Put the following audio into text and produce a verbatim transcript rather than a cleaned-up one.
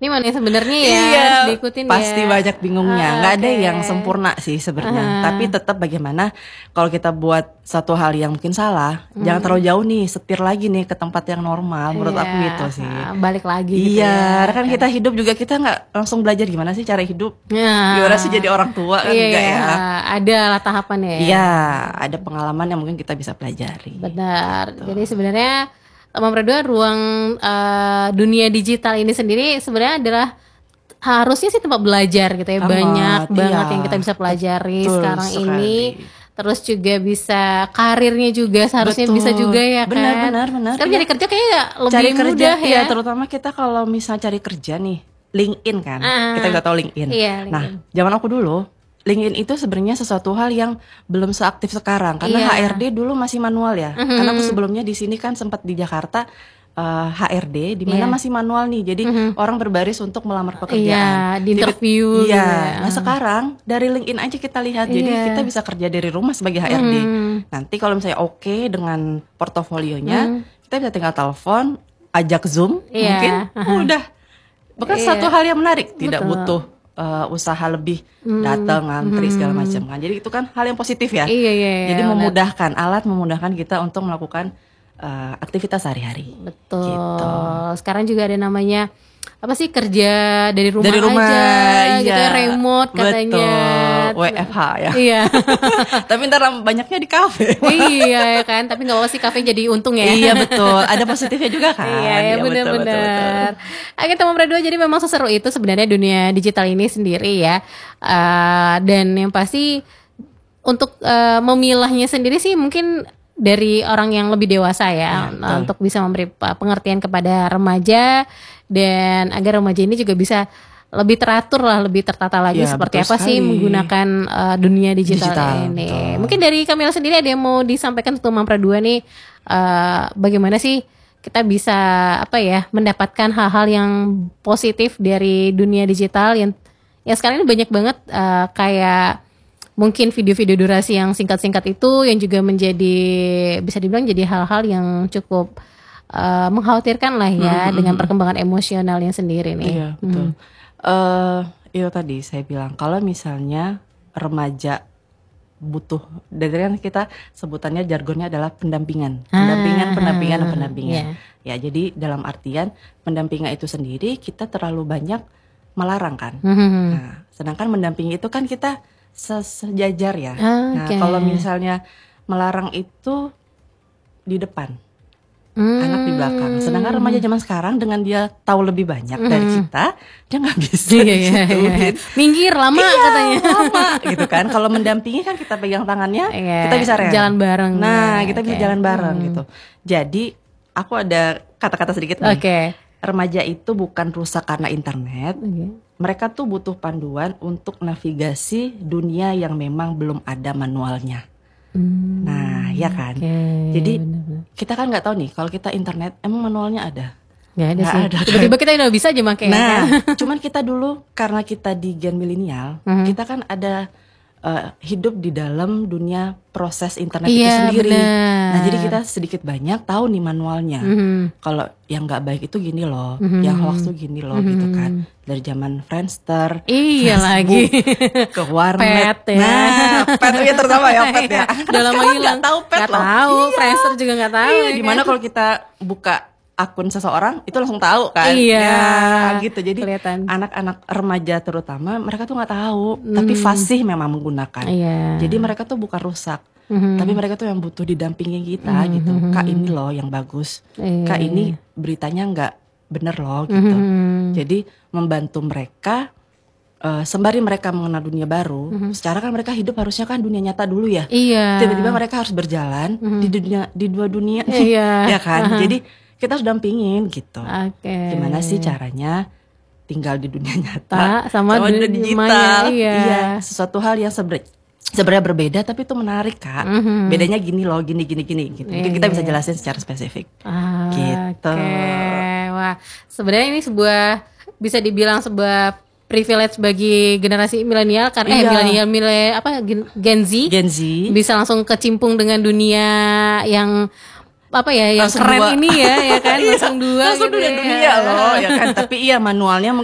Ini mana sebenarnya ya iya, harus diikutin pasti ya. banyak bingungnya. Ah, Nggak oke. ada yang sempurna sih sebenarnya. Ah. Tapi tetap bagaimana kalau kita buat satu hal yang mungkin salah, Hmm. jangan terlalu jauh nih, setir lagi nih ke tempat yang normal. Menurut Iya, aku gitu sih. ah, balik lagi gitu Iya, ya. kan kita hidup juga kita nggak langsung belajar gimana sih cara hidup. Ya. Gimana sih jadi orang tua kan Iya, enggak ya. ada lah tahapannya ya. Iya, ada pengalaman yang mungkin kita bisa pelajari. Benar. Jadi sebenarnya Mama Berdua ruang uh, dunia digital ini sendiri sebenarnya adalah harusnya sih tempat belajar gitu ya. Amat, Banyak iya. banget yang kita bisa pelajari Betul sekarang sekali. ini. Terus juga bisa karirnya juga seharusnya Betul. bisa juga ya kan. Benar, benar, benar. Sekarang Iya. jadi kerja kayaknya lebih Cari kerja mudah ya. ya, terutama kita kalau misal cari kerja nih, LinkedIn kan. Ah. Kita nggak tahu LinkedIn. Iya, Nah, LinkedIn. zaman aku dulu LinkedIn itu sebenarnya sesuatu hal yang belum seaktif sekarang karena Iya. H R D dulu masih manual ya. Mhm. Karena aku sebelumnya di sini kan sempat di Jakarta eh, H R D di mana Iya. masih manual nih. Jadi orang berbaris untuk melamar pekerjaan. Iya, di Tiba- interview Iya. gitu ya. Nah, sekarang dari LinkedIn aja kita lihat. Jadi Iya. kita bisa kerja dari rumah sebagai H R D. Mhm. Nanti kalau misalnya oke dengan portofolionya, Mhm. kita bisa tinggal telepon, ajak Zoom, Iya. mungkin udah. Bukan Iya. satu hal yang menarik, tidak Betul. butuh uh, usaha lebih, datang ngantri segala macam kan. Jadi itu kan hal yang positif ya. Iya, iya, iya, Jadi benar. memudahkan, alat memudahkan kita untuk melakukan uh, aktivitas sehari-hari. Betul. Gitu. Sekarang juga ada namanya apa sih kerja dari rumah, Dari rumah, aja, gitu iya. ya, remote katanya. Betul, W F H ya. Iya. Tapi ntar banyaknya di kafe. Iya kan, tapi nggak apa-apa sih kafe jadi untung ya. Iya betul, ada positifnya juga kan. Iya, ya, betul, betul, betul. benar-benar. Oke, teman berdua, jadi memang seseru itu sebenarnya dunia digital ini sendiri ya. Eh, dan yang pasti untuk eh, memilahnya sendiri sih mungkin dari orang yang lebih dewasa ya, Ya, nah, betul. untuk bisa memberi pa- pengertian kepada remaja dan agar remaja ini juga bisa lebih teratur lah, lebih tertata lagi Ya, seperti betul apa sih sekali. menggunakan eh, dunia digital, Digital, ini. betul. Mungkin dari Kamila sendiri ada yang mau disampaikan untuk Mampra dua nih, eh, bagaimana sih kita bisa apa ya mendapatkan hal-hal yang positif dari dunia digital yang yang sekarang ini banyak banget eh, kayak mungkin video-video durasi yang singkat-singkat itu yang juga menjadi bisa dibilang jadi hal-hal yang cukup eh, mengkhawatirkan lah ya Hmm, dengan perkembangan emosionalnya sendiri nih. Iya betul. Eh, itu tadi saya bilang kalau misalnya remaja butuh, dari kan kita sebutannya jargonnya adalah pendampingan, pendampingan, Ah, pendampingan, dan pendampingan. iya. Ya jadi dalam artian pendampingan itu sendiri kita terlalu banyak melarang kan. Hmm. Nah, sedangkan mendampingi itu kan kita se- sejajar ya. Ah, Nah oke. kalau misalnya melarang itu di depan, Hmm. anak di belakang. Sedangkan remaja zaman sekarang dengan dia tahu lebih banyak dari kita, dia nggak bisa Iya, iya, iya. digituin. Minggir lama katanya. Lama gitu kan. Kalau mendampingi kan kita pegang tangannya, Iya, kita bisa rem. jalan bareng. Nah, Ya, kita bisa oke. jalan bareng Hmm. gitu. Jadi aku ada kata-kata sedikit nih. Oke. Remaja itu bukan rusak karena internet. Oke. Mereka tuh butuh panduan untuk navigasi dunia yang memang belum ada manualnya. Hmm. Nah, ya kan. Oke, Jadi benar-benar. kita kan nggak tahu nih kalau kita internet emang manualnya ada. Nggak ada Nggak sih. ada, kan? Tiba-tiba kita udah bisa aja make. Nah, cuman kita dulu karena kita di gen milenial, Mhm. kita kan ada eh, hidup di dalam dunia proses internet itu Iya, sendiri. benar. Nah, jadi kita sedikit banyak tahu nih manualnya. Mhm. Kalau yang nggak baik itu gini loh, Mhm. yang hoax tuh gini loh, Mhm. gitu kan. Dari zaman Friendster, Iya Facebook, lagi. ke warnet. Pet ya. Nah, pet ya terutama ya pet ya. Udah lama Sekarang hilang. nggak tahu pet Nggak loh. tahu, Iya. Friendster juga nggak tahu. Iya, ya dimana kan? kalau kita buka akun seseorang itu langsung tahu kan. Iya. Ya, gitu. Jadi Kelihatan. anak-anak remaja terutama mereka tuh nggak tahu, tapi fasih memang menggunakan. Iya. Jadi mereka tuh bukan rusak, Mhm. tapi mereka tuh yang butuh didampingi kita gitu. Kak ini loh yang bagus. Iya. Kak ini beritanya nggak bener loh gitu. Mhm. Jadi membantu mereka eh, sembari mereka mengenal dunia baru. Secara kan mereka hidup harusnya kan dunia nyata dulu ya. Iya. Tiba-tiba mereka harus berjalan di dunia di dua dunia nih, Iya. ya kan. Jadi kita harus dampingin gitu. Oke. Gimana sih caranya tinggal di dunia Tak, nyata sama dunia dunia digital? maya, iya. sesuatu hal yang sebenarnya sebenarnya berbeda tapi itu menarik kak. Mhm. Bedanya gini loh, gini gini gini gitu. Mungkin Iya, kita iya, bisa iya. jelasin secara spesifik. Ah, Gitu. Oke, wah sebenarnya ini sebuah bisa dibilang sebuah privilege bagi generasi milenial karena eh Iya. milenial milenial apa Gen Gen Z Gen Z. bisa langsung kecimpung dengan dunia yang apa ya yang Langsung keren dua. ini ya ya kan Iya, langsung dua langsung gitu dunia ya. dunia loh ya kan. Tapi iya manualnya